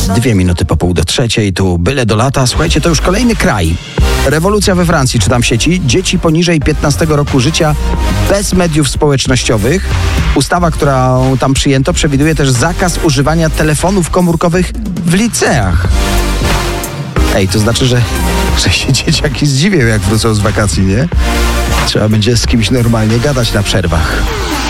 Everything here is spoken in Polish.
2 minuty po 2:30, tu byle do lata. Słuchajcie, to już kolejny kraj. Rewolucja we Francji, czytam w sieci. Dzieci poniżej 15 roku życia bez mediów społecznościowych. Ustawa, którą tam przyjęto, przewiduje też zakaz używania telefonów komórkowych w liceach. Ej, to znaczy, że się dzieciaki zdziwią, jak wrócą z wakacji, nie? Trzeba będzie z kimś normalnie gadać na przerwach.